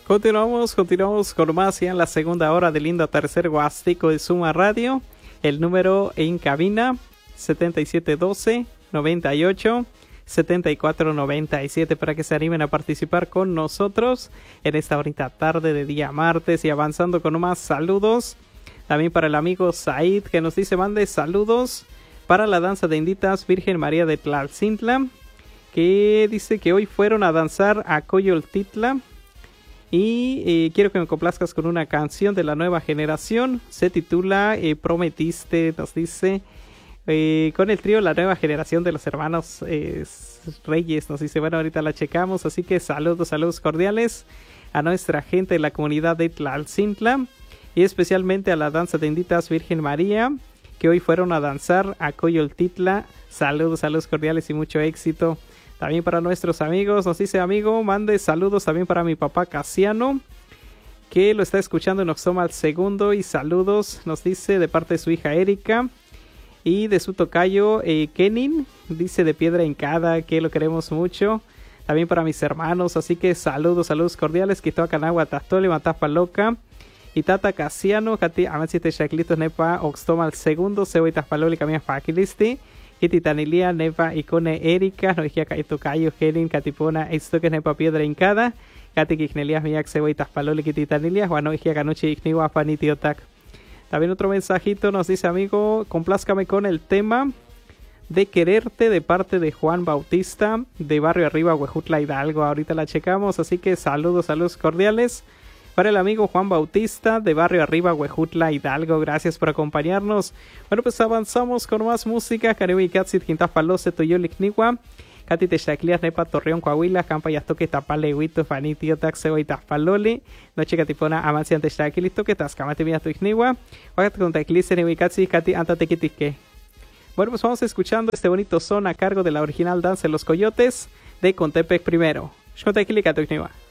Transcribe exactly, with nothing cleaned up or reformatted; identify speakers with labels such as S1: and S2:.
S1: Continuamos, continuamos con más ya en la segunda hora del lindo tercer Huasteco de Suma Radio. El número en cabina setenta y siete doce noventa y ocho setenta y cuatro noventa y siete para que se animen a participar con nosotros en esta bonita tarde de día martes y avanzando con más saludos. También para el amigo Said que nos dice mande saludos para la danza de Inditas Virgen María de Tlalcintla, que dice que hoy fueron a danzar a Coyoltitla. Y eh, quiero que me complazcas con una canción de la nueva generación. Se titula eh, Prometiste, nos dice, eh, con el trío La Nueva Generación de los Hermanos eh, Reyes. Nos dice, bueno, ahorita la checamos. Así que saludos, saludos cordiales a nuestra gente de la comunidad de Tlalcintla. Y especialmente a la danza de Inditas Virgen María, que hoy fueron a danzar a Coyoltitla. Saludos, saludos cordiales y mucho éxito. También para nuestros amigos, nos dice amigo, mande saludos también para mi papá Casiano, que lo está escuchando en Oxomal segundo, y saludos, nos dice, de parte de su hija Erika y de su tocayo eh, Kenin, dice de Piedra Hincada, que lo queremos mucho. También para mis hermanos, así que saludos, saludos cordiales, que tocan agua Tastole, Matapa Loca, y Tata Casiano, Kati, Amancite Shaklitos Nepa, Oxomal segundo, Sebo y Taspaloli, Camilla Fakilisti. Kiti Tanilia, Nepa Icone Erika, no dije acá tocayo Helin, Catipona, esto que es Nepa Piedra Hincada, Kati Kignelias, Miak Sebo y Taspaloli, Kiti Tanilia, Juan no dije acá noche Igniwa, Panitiotac. También otro mensajito nos dice amigo, complázcame con el tema de Quererte de parte de Juan Bautista, de Barrio Arriba, Huejutla Hidalgo. Ahorita la checamos, así que saludos, saludos cordiales para el amigo Juan Bautista de Barrio Arriba, Huejutla Hidalgo. Gracias por acompañarnos. Bueno, pues avanzamos con más música. Caribe y Katsit, Quintapalose, Toyolicnigua, Kati Techaclias, Nepa, Torreón, Coahuila, Campa Yastoque, Tapale, Huito, Fanitio, Taxeo y Taspaloli, Noche Catipona, Amancian Techaclis, Toque, Tascamate, Miasto, Ignigua, Huacat con Teclis, Nehuicatsi, Kati, Antatequitique. Bueno, pues vamos escuchando este bonito son a cargo de la original danza de los coyotes de Contepec primero. Xcotequili, Catoignigua.